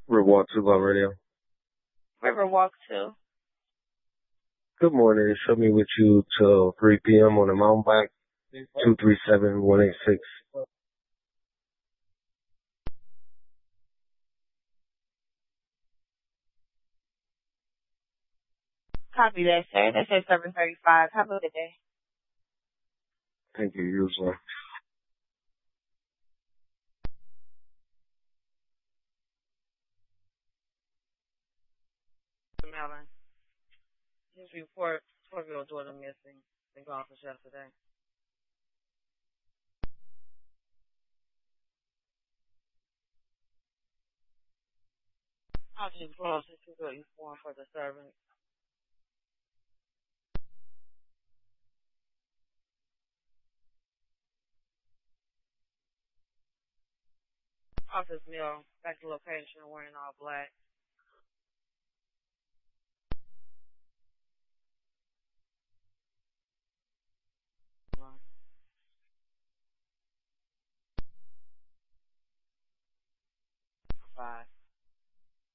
Riverwalk 2 Love Radio. Riverwalk 2. Good morning. Show me with you till 3 p.m. on the mountain bike. 237-186. Copy that, sir. That says 7:35. Have a good day. Thank you. You as well. Melon. His report, 12-year-old daughter missing. Been gone since yesterday. Officers close to go inform for the servant. Officer Mill, back to location, wearing all black. Five.